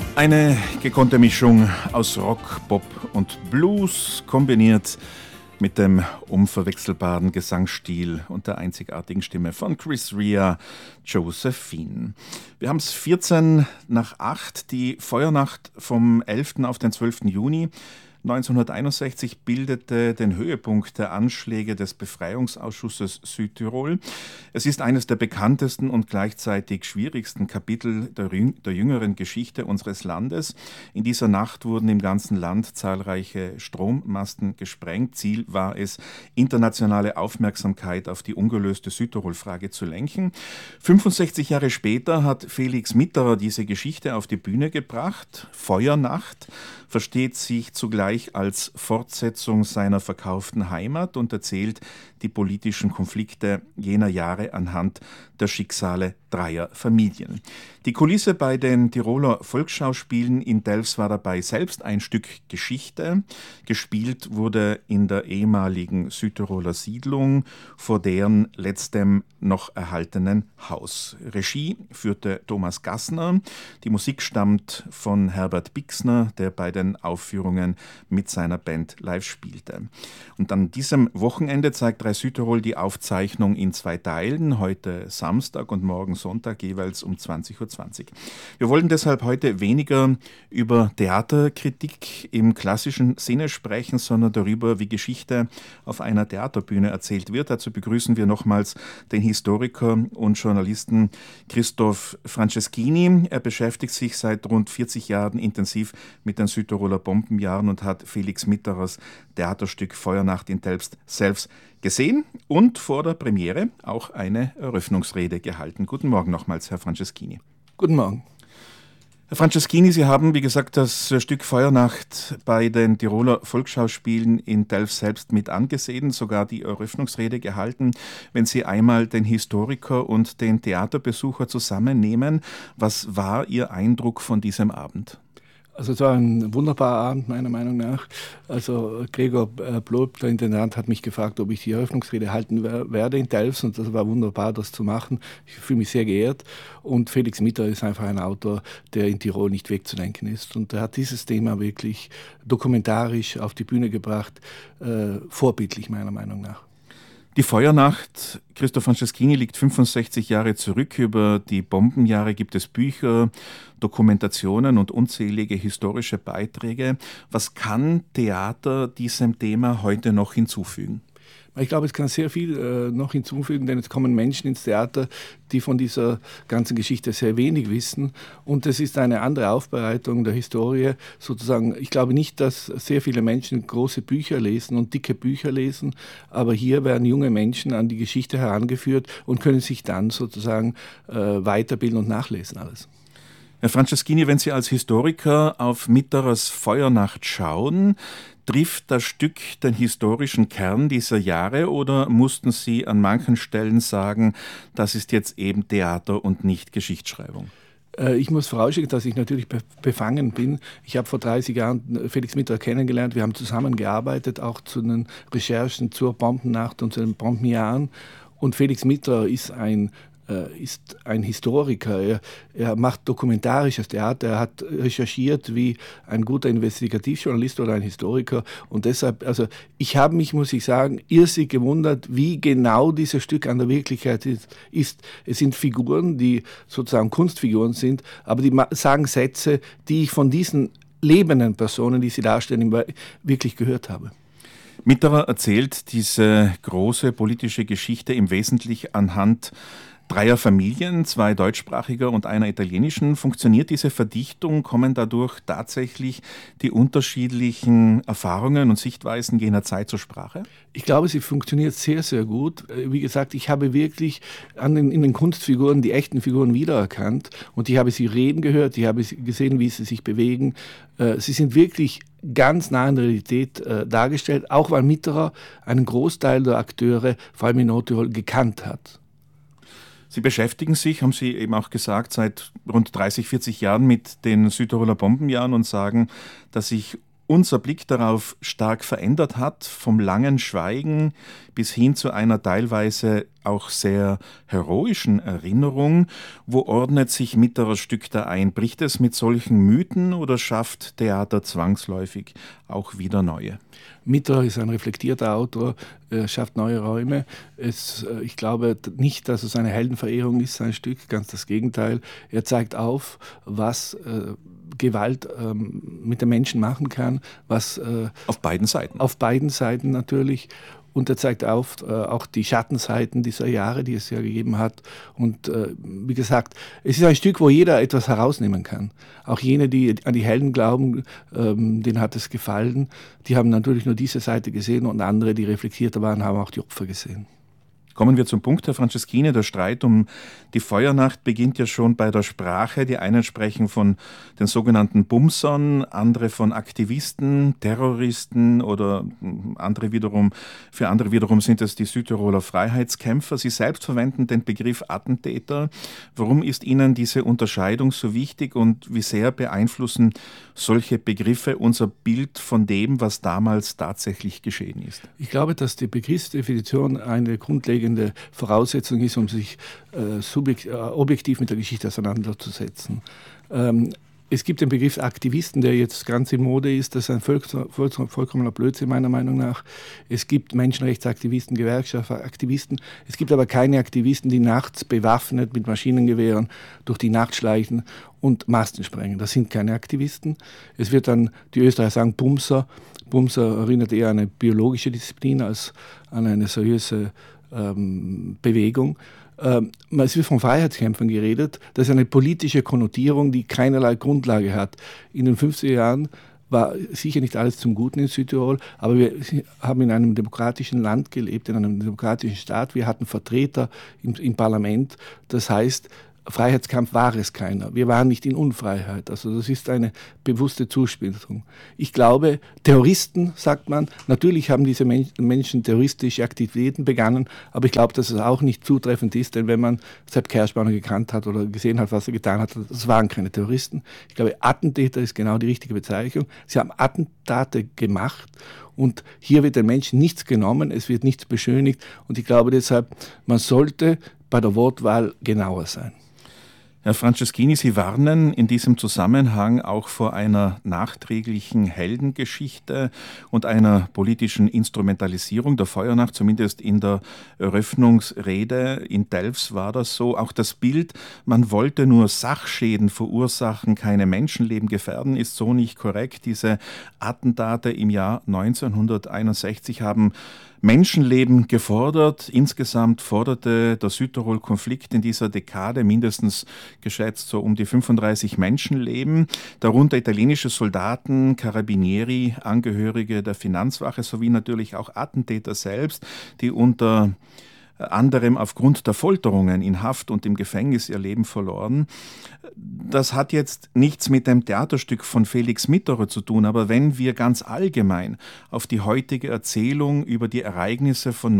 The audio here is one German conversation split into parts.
Eine gekonnte Mischung aus Rock, Pop und Blues, kombiniert mit dem unverwechselbaren Gesangsstil und der einzigartigen Stimme von Chris Rea, Josephine. Wir haben es 14 nach 8, die Feuernacht vom 11. auf den 12. Juni 1961 bildete den Höhepunkt der Anschläge des Befreiungsausschusses Südtirol. Es ist eines der bekanntesten und gleichzeitig schwierigsten Kapitel der jüngeren Geschichte unseres Landes. In dieser Nacht wurden im ganzen Land zahlreiche Strommasten gesprengt. Ziel war es, internationale Aufmerksamkeit auf die ungelöste Südtirol-Frage zu lenken. 65 Jahre später hat Felix Mitterer diese Geschichte auf die Bühne gebracht. Feuernacht versteht sich zugleich als Fortsetzung seiner verkauften Heimat und erzählt die politischen Konflikte jener Jahre anhand der Schicksale dreier Familien. Die Kulisse bei den Tiroler Volksschauspielen in Delfs war dabei selbst ein Stück Geschichte. Gespielt wurde in der ehemaligen Südtiroler Siedlung vor deren letztem noch erhaltenen Haus. Regie führte Thomas Gassner. Die Musik stammt von Herbert Bixner, der bei den Aufführungen mit seiner Band live spielte. Und an diesem Wochenende zeigt Südtirol die Aufzeichnung in 2 Teilen, heute Samstag und morgen Sonntag jeweils um 20:20 Uhr. Wir wollen deshalb heute weniger über Theaterkritik im klassischen Sinne sprechen, sondern darüber, wie Geschichte auf einer Theaterbühne erzählt wird. Dazu begrüßen wir nochmals den Historiker und Journalisten Christoph Franceschini. Er beschäftigt sich seit rund 40 Jahren intensiv mit den Südtiroler Bombenjahren und hat Felix Mitterers Theaterstück Feuernacht in Delfs selbst gesehen und vor der Premiere auch eine Eröffnungsrede gehalten. Guten Morgen nochmals, Herr Franceschini. Guten Morgen. Herr Franceschini, Sie haben, wie gesagt, das Stück Feuernacht bei den Tiroler Volksschauspielen in Delfs selbst mit angesehen, sogar die Eröffnungsrede gehalten. Wenn Sie einmal den Historiker und den Theaterbesucher zusammennehmen, was war Ihr Eindruck von diesem Abend? Also es war ein wunderbarer Abend, meiner Meinung nach. Also Gregor Blob, der Intendant, hat mich gefragt, ob ich die Eröffnungsrede halten werde in Delfs, und das war wunderbar, das zu machen. Ich fühle mich sehr geehrt, und Felix Mitterer ist einfach ein Autor, der in Tirol nicht wegzudenken ist, und er hat dieses Thema wirklich dokumentarisch auf die Bühne gebracht, vorbildlich meiner Meinung nach. Die Feuernacht, Christoph Franceschini, liegt 65 Jahre zurück. Über die Bombenjahre gibt es Bücher, Dokumentationen und unzählige historische Beiträge. Was kann Theater diesem Thema heute noch hinzufügen? Ich glaube, es kann sehr viel noch hinzufügen, denn es kommen Menschen ins Theater, die von dieser ganzen Geschichte sehr wenig wissen. Und es ist eine andere Aufbereitung der Historie. Sozusagen, ich glaube nicht, dass sehr viele Menschen große Bücher lesen und dicke Bücher lesen, aber hier werden junge Menschen an die Geschichte herangeführt und können sich dann sozusagen weiterbilden und nachlesen alles. Herr Franceschini, wenn Sie als Historiker auf Mitterers Feuernacht schauen, trifft das Stück den historischen Kern dieser Jahre, oder mussten Sie an manchen Stellen sagen, das ist jetzt eben Theater und nicht Geschichtsschreibung? Ich muss vorausschicken, dass ich natürlich befangen bin. Ich habe vor 30 Jahren Felix Mitterer kennengelernt. Wir haben zusammengearbeitet, auch zu den Recherchen zur Bombennacht und zu den Bombenjahren. Und Felix Mitterer ist ein Historiker, er macht dokumentarisches Theater, er hat recherchiert wie ein guter Investigativjournalist oder ein Historiker, und deshalb, also ich habe mich, muss ich sagen, irrsinnig gewundert, wie genau dieses Stück an der Wirklichkeit ist. Es sind Figuren, die sozusagen Kunstfiguren sind, aber die sagen Sätze, die ich von diesen lebenden Personen, die sie darstellen, wirklich gehört habe. Mitterer erzählt diese große politische Geschichte im Wesentlichen anhand 3 Familien, 2 deutschsprachiger und einer italienischen. Funktioniert diese Verdichtung? Kommen dadurch tatsächlich die unterschiedlichen Erfahrungen und Sichtweisen jener Zeit zur Sprache? Ich glaube, sie funktioniert sehr, sehr gut. Wie gesagt, ich habe wirklich in den Kunstfiguren die echten Figuren wiedererkannt, und ich habe sie reden gehört, ich habe gesehen, wie sie sich bewegen. Sie sind wirklich ganz nah in der Realität dargestellt, auch weil Mitterer einen Großteil der Akteure, vor allem in Nordtirol, gekannt hat. Sie beschäftigen sich, haben Sie eben auch gesagt, seit rund 30, 40 Jahren mit den Südtiroler Bombenjahren und sagen, dass sich unser Blick darauf stark verändert hat, vom langen Schweigen bis hin zu einer teilweise auch sehr heroischen Erinnerung. Wo ordnet sich Mitterers Stück da ein? Bricht es mit solchen Mythen oder schafft Theater zwangsläufig auch wieder neue? Mitterer ist ein reflektierter Autor, er schafft neue Räume. Ich glaube nicht, dass es eine Heldenverehrung ist, sein Stück, ganz das Gegenteil. Er zeigt auf, was Gewalt mit den Menschen machen kann, was auf beiden Seiten. Auf beiden Seiten natürlich. Und er zeigt auf auch die Schattenseiten dieser Jahre, die es ja gegeben hat. Und wie gesagt, es ist ein Stück, wo jeder etwas herausnehmen kann. Auch jene, die an die Helden glauben, denen hat es gefallen. Die haben natürlich nur diese Seite gesehen und andere, die reflektierter waren, haben auch die Opfer gesehen. Kommen wir zum Punkt, Herr Franceschini. Der Streit um die Feuernacht beginnt ja schon bei der Sprache. Die einen sprechen von den sogenannten Bumsern, andere von Aktivisten, Terroristen oder für andere wiederum sind es die Südtiroler Freiheitskämpfer. Sie selbst verwenden den Begriff Attentäter. Warum ist Ihnen diese Unterscheidung so wichtig und wie sehr beeinflussen solche Begriffe unser Bild von dem, was damals tatsächlich geschehen ist? Ich glaube, dass die Begriffsdefinition eine grundlegende Voraussetzung ist, um sich objektiv mit der Geschichte auseinanderzusetzen. Es gibt den Begriff Aktivisten, der jetzt ganz in Mode ist. Das ist ein vollkommener Blödsinn meiner Meinung nach. Es gibt Menschenrechtsaktivisten, Gewerkschaftsaktivisten. Es gibt aber keine Aktivisten, die nachts bewaffnet mit Maschinengewehren durch die Nacht schleichen und Masten sprengen. Das sind keine Aktivisten. Es wird dann, die Österreicher sagen, Bumser. Bumser erinnert eher an eine biologische Disziplin als an eine seriöse Bewegung. Es wird von Freiheitskämpfern geredet. Das ist eine politische Konnotierung, die keinerlei Grundlage hat. In den 50er Jahren war sicher nicht alles zum Guten in Südtirol, aber wir haben in einem demokratischen Land gelebt, in einem demokratischen Staat. Wir hatten Vertreter im Parlament. Das heißt, Freiheitskampf war es keiner. Wir waren nicht in Unfreiheit. Also das ist eine bewusste Zuspitzung. Ich glaube, Terroristen, sagt man, natürlich haben diese Menschen terroristische Aktivitäten begangen, aber ich glaube, dass es auch nicht zutreffend ist, denn wenn man Sepp Kerschbaumer gekannt hat oder gesehen hat, was er getan hat, das waren keine Terroristen. Ich glaube, Attentäter ist genau die richtige Bezeichnung. Sie haben Attentate gemacht und hier wird den Menschen nichts genommen, es wird nichts beschönigt und ich glaube deshalb, man sollte bei der Wortwahl genauer sein. Herr Franceschini, Sie warnen in diesem Zusammenhang auch vor einer nachträglichen Heldengeschichte und einer politischen Instrumentalisierung der Feuernacht, zumindest in der Eröffnungsrede in Delfs war das so. Auch das Bild, man wollte nur Sachschäden verursachen, keine Menschenleben gefährden, ist so nicht korrekt. Diese Attentate im Jahr 1961 haben Menschenleben gefordert. Insgesamt forderte der Südtirol-Konflikt in dieser Dekade mindestens geschätzt so um die 35 Menschenleben, darunter italienische Soldaten, Carabinieri, Angehörige der Finanzwache sowie natürlich auch Attentäter selbst, die unter anderem aufgrund der Folterungen in Haft und im Gefängnis ihr Leben verloren. Das hat jetzt nichts mit dem Theaterstück von Felix Mitterer zu tun, aber wenn wir ganz allgemein auf die heutige Erzählung über die Ereignisse von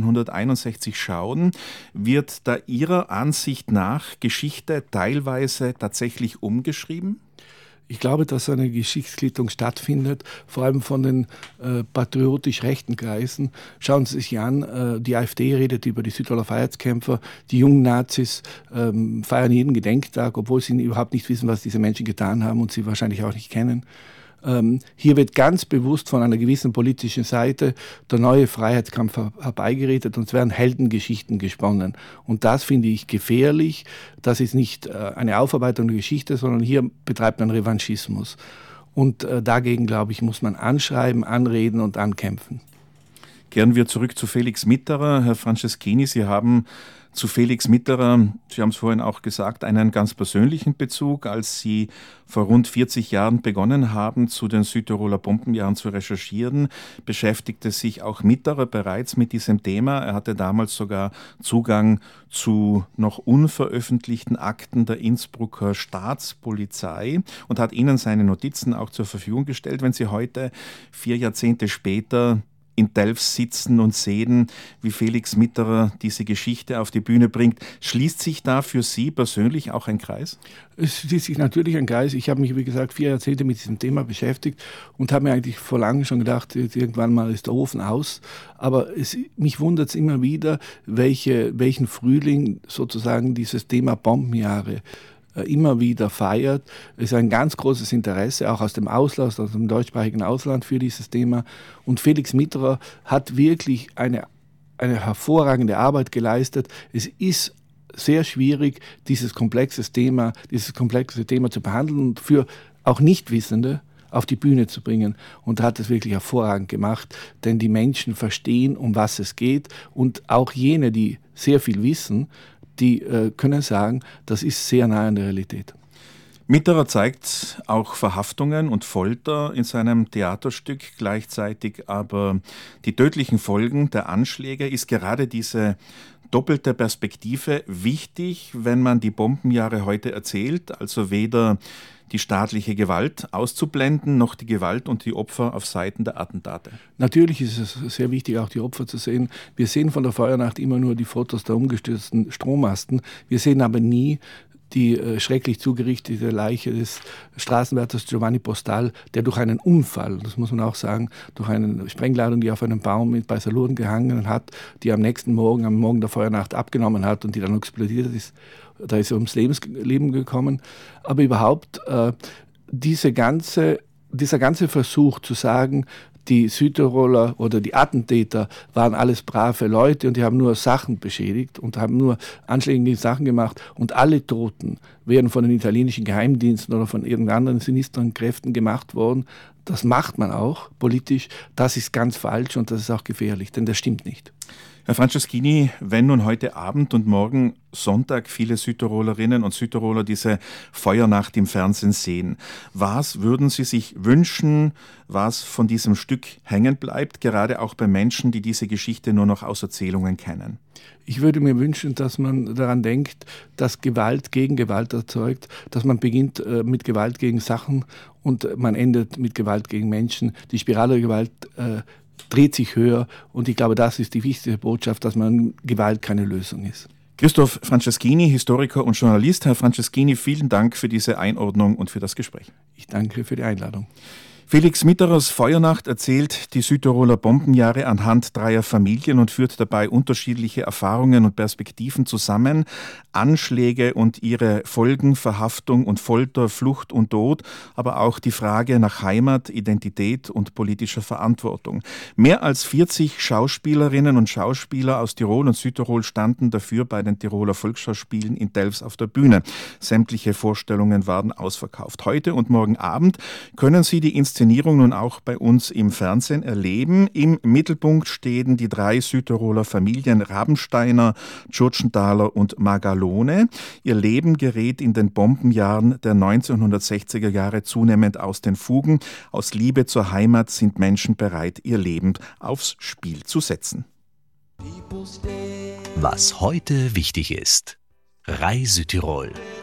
1961 schauen, wird da Ihrer Ansicht nach Geschichte teilweise tatsächlich umgeschrieben? Ich glaube, dass eine Geschichtsklittung stattfindet, vor allem von den patriotisch rechten Kreisen. Schauen Sie sich an, die AfD redet über die Südtiroler Freiheitskämpfer, die jungen Nazis feiern jeden Gedenktag, obwohl sie überhaupt nicht wissen, was diese Menschen getan haben und sie wahrscheinlich auch nicht kennen. Hier wird ganz bewusst von einer gewissen politischen Seite der neue Freiheitskampf herbeigeredet und es werden Heldengeschichten gesponnen. Und das finde ich gefährlich. Das ist nicht eine Aufarbeitung der Geschichte, sondern hier betreibt man Revanchismus. Und dagegen, glaube ich, muss man anschreiben, anreden und ankämpfen. Kehren wir zurück zu Felix Mitterer. Herr Franceschini, Sie haben zu Felix Mitterer, Sie haben es vorhin auch gesagt, einen ganz persönlichen Bezug. Als Sie vor rund 40 Jahren begonnen haben, zu den Südtiroler Bombenjahren zu recherchieren, beschäftigte sich auch Mitterer bereits mit diesem Thema. Er hatte damals sogar Zugang zu noch unveröffentlichten Akten der Innsbrucker Staatspolizei und hat Ihnen seine Notizen auch zur Verfügung gestellt. Wenn Sie heute, 4 Jahrzehnte später, in Delfs sitzen und sehen, wie Felix Mitterer diese Geschichte auf die Bühne bringt. Schließt sich da für Sie persönlich auch ein Kreis? Es schließt sich natürlich ein Kreis. Ich habe mich, wie gesagt, 4 Jahrzehnte mit diesem Thema beschäftigt und habe mir eigentlich vor langem schon gedacht, jetzt irgendwann mal ist der Ofen aus. Aber mich wundert es immer wieder, welchen Frühling sozusagen dieses Thema Bombenjahre immer wieder feiert. Es ist ein ganz großes Interesse, auch aus dem Ausland, aus dem deutschsprachigen Ausland für dieses Thema. Und Felix Mitterer hat wirklich eine hervorragende Arbeit geleistet. Es ist sehr schwierig, dieses komplexe Thema zu behandeln und für auch Nichtwissende auf die Bühne zu bringen. Und er hat es wirklich hervorragend gemacht, denn die Menschen verstehen, um was es geht. Und auch jene, die sehr viel wissen, die können sagen, das ist sehr nah an der Realität. Mitterer zeigt auch Verhaftungen und Folter in seinem Theaterstück, gleichzeitig aber die tödlichen Folgen der Anschläge. Ist gerade diese doppelte Perspektive wichtig, wenn man die Bombenjahre heute erzählt, also weder die staatliche Gewalt auszublenden, noch die Gewalt und die Opfer auf Seiten der Attentate? Natürlich ist es sehr wichtig, auch die Opfer zu sehen. Wir sehen von der Feuernacht immer nur die Fotos der umgestürzten Strommasten. Wir sehen aber nie die schrecklich zugerichtete Leiche des Straßenwärters Giovanni Postal, der durch einen Unfall, das muss man auch sagen, durch eine Sprengladung, die auf einem Baum bei Salurn gehangen hat, die am Morgen der Feuernacht abgenommen hat und die dann explodiert ist, da ist er ums Leben gekommen. Aber überhaupt dieser ganze Versuch zu sagen, die Südtiroler oder die Attentäter waren alles brave Leute und die haben nur Sachen beschädigt und haben nur anschlägige Sachen gemacht und alle Toten wären von den italienischen Geheimdiensten oder von irgendeinen sinisteren Kräften gemacht worden. Das macht man auch politisch. Das ist ganz falsch und das ist auch gefährlich, denn das stimmt nicht. Herr Franceschini, wenn nun heute Abend und morgen Sonntag viele Südtirolerinnen und Südtiroler diese Feuernacht im Fernsehen sehen, was würden Sie sich wünschen, was von diesem Stück hängen bleibt, gerade auch bei Menschen, die diese Geschichte nur noch aus Erzählungen kennen? Ich würde mir wünschen, dass man daran denkt, dass Gewalt gegen Gewalt erzeugt, dass man beginnt mit Gewalt gegen Sachen und man endet mit Gewalt gegen Menschen. Die Spirale der Gewalt dreht sich höher und ich glaube, das ist die wichtigste Botschaft, dass Gewalt keine Lösung ist. Christoph Franceschini, Historiker und Journalist. Herr Franceschini, vielen Dank für diese Einordnung und für das Gespräch. Ich danke für die Einladung. Felix Mitterers Feuernacht erzählt die Südtiroler Bombenjahre anhand 3 Familien und führt dabei unterschiedliche Erfahrungen und Perspektiven zusammen. Anschläge und ihre Folgen, Verhaftung und Folter, Flucht und Tod, aber auch die Frage nach Heimat, Identität und politischer Verantwortung. Mehr als 40 Schauspielerinnen und Schauspieler aus Tirol und Südtirol standen dafür bei den Tiroler Volksschauspielen in Delfs auf der Bühne. Sämtliche Vorstellungen waren ausverkauft. Heute und morgen Abend können Sie die Inszenierung nun auch bei uns im Fernsehen erleben. Im Mittelpunkt stehen die 3 Südtiroler Familien Rabensteiner, Tschurtschenthaler und Magalone. Ihr Leben gerät in den Bombenjahren der 1960er Jahre zunehmend aus den Fugen. Aus Liebe zur Heimat sind Menschen bereit, ihr Leben aufs Spiel zu setzen. Was heute wichtig ist. Rai Südtirol.